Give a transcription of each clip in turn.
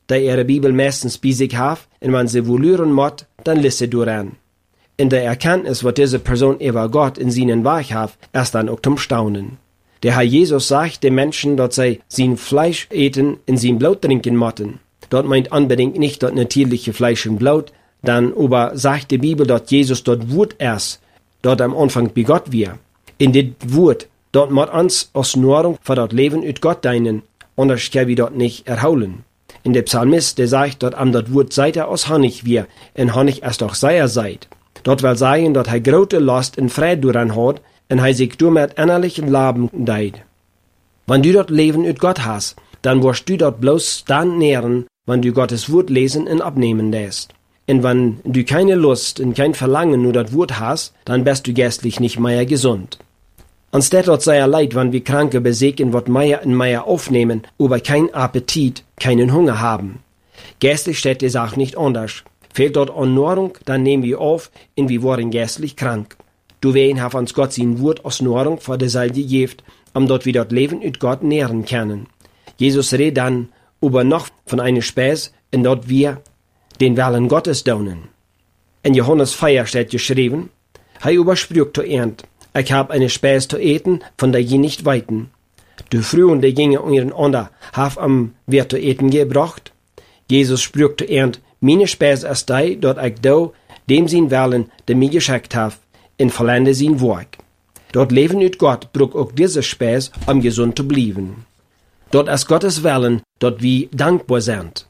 die ihre Bibel meistens bei sich haben, und wenn sie wohl hören muss, dann liest sie daran. In der Erkenntnis, was diese Person über Gott in seinen Weg hat, erst dann auch zum Staunen. Der Herr Jesus sagt den Menschen, dass sie sein Fleisch eten und sein Blut trinken motten. Dort meint unbedingt nicht das natürliche Fleisch und Blut, dann aber sagt die Bibel, dass Jesus dort Wort erst, dort am Anfang bei Gott wir. In dit Wort, dort muss uns aus Nahrung für das Leben ut Gott dienen, anders können wir dort nicht erholen. In der Psalmist, der sagt, dort am das Wort seid aus Honig wir, in Honig erst auch seier seid. Dort will sagen, dass er große Last und Friede daran hat, und er sich durch mit innerlichen Leben deit. Wenn du dort Leben ut Gott hast, dann wirst du dort bloß dann nähren, wenn du Gottes Wort lesen und abnehmen lässt. Und wenn du keine Lust und kein Verlangen nur das Wort hast, dann bist du geistlich nicht mehr gesund. Anstatt dort sei leid, wenn wir Kranke besiegen, wat mehr und mehr aufnehmen, aber kein Appetit, keinen Hunger haben. Geistlich steht die Sache nicht anders. Fehlt dort an Nahrung, dann nehmen wir auf, und wir worden geistlich krank. Du wen hat uns Gott sein Wort aus Nahrung vor der Seil gegeben, dort wir dort Leben ut Gott nähren können. Jesus redet dann über noch von einer Speise, in dort wir den Willen Gottes tun. In Johannes 4 steht geschrieben, er übersprüht zu Ernt, ich hab eine Speise zu eten, von der je nicht weiten. Die Frühen, die gingen untereinander, hab am Wert zu eten gebracht. Jesus sprüht zu Ernt, meine Speise ist die, dort ich do, dem sein Willen, der mir geschickt hat, in vollende sein Werk. Dort leben ut Gott, braucht auch diese Speise, um gesund zu bleiben. Dort ist Gottes Willen, dort wir dankbar sind.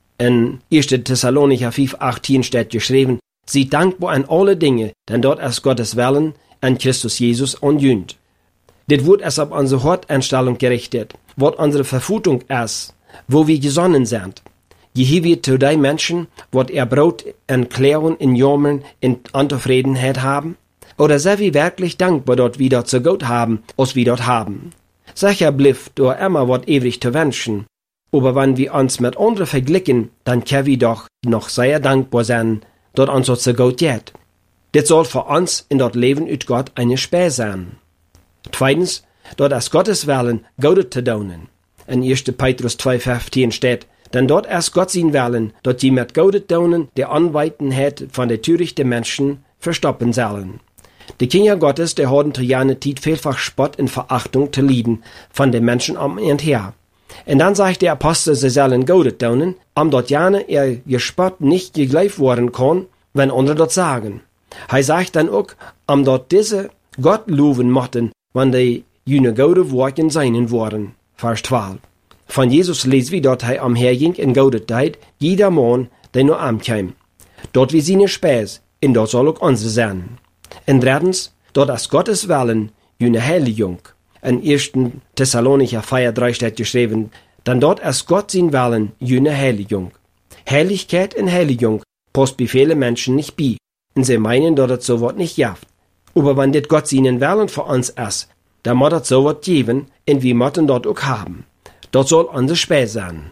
In 1. Thessalonicher 5,18 steht geschrieben, seid dankbar an alle Dinge, denn dort ist Gottes Willen an Christus Jesus anjünt. Dit Wort ist auf unsere Horteinstellung gerichtet, was unsere Verfutung ist, wo wir gesonnen sind. Je wir zu den Menschen, wat Brot in Klärung, in Jammern, in Unzufriedenheit haben? Oder sind wir wirklich dankbar, dort wir dort so gut haben, als wir dort haben? Sicher blifft dort immer wat ewig zu wünschen. Aber wenn wir uns mit anderen vergleichen, dann können wir doch noch sehr dankbar sein, dort uns so gut geht. Das soll für uns in dort Leben ut Gott eine Speise sein. Zweitens, dort ist Gottes Willen, Gutes zu tun. In 1. Petrus 2,15 steht, denn dort ist Gott sein Willen, dort die mit Gutes tun, der Anweitenheit von der törichten Menschen verstoppen sollen. Die Kinder Gottes, der haben zu jener Zeit vielfach Spott und Verachtung zu lieben von den Menschen um ihn her. Und dann sagt der Apostel, sie sollen Gutes tun, dort jene ihr Gespott nicht gegleift worden kann, wenn andere dort sagen. Er sagt dann auch, dort diese Gott loben mochten, wenn die jene gute Worte seinen worden. Vers 12. Von Jesus lesen wir dort, er umherging in gute Zeit, jeder Mann, der nur kam. Dort wie seine Speise, und dort soll auch unsere sein. Und drittens, dort ist Gottes Willen, jene Heiligung. In 1. Thessalonicher 4,3 steht geschrieben, denn dort ist Gott sein Willen, jene Heiligung. Heiligkeit und Heiligung passt bei vielen Menschen nicht bei, und sie meinen, dass das so was nicht jaft. Aber wenn das Gott seinen Willen für uns ist, dann muss das so was geben, und wir müssen dort auch haben. Dort soll unsere Speise sein.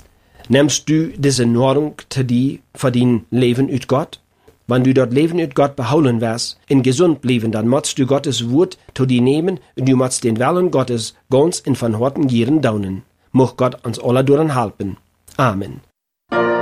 Nimmst du diese Nahrung zu dir für dein Leben ut Gott? Wenn du dort Leben ut Gott beholen wirst, in gesund bleiben, dann musst du Gottes Wort zu dir nehmen und du musst den Willen Gottes ganz in von Horten gieren daunen. Mocht Gott uns alle daran helfen. Amen.